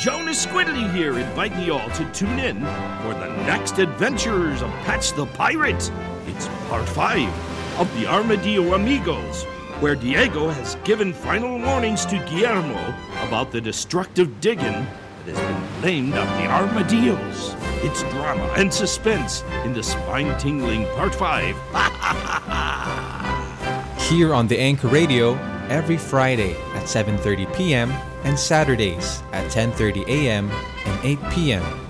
Jonas Squidley here, inviting you all to tune in for the next adventures of Patch the Pirate. It's part 5 of the Armadillo Amigos, where Diego has given final warnings to Guillermo about the destructive digging that has been blamed on the Armadillos. It's drama and suspense in the spine-tingling part 5. Here on the Anchor Radio, every Friday at 7:30 p.m. and Saturdays at 10:30 a.m. and 8 p.m.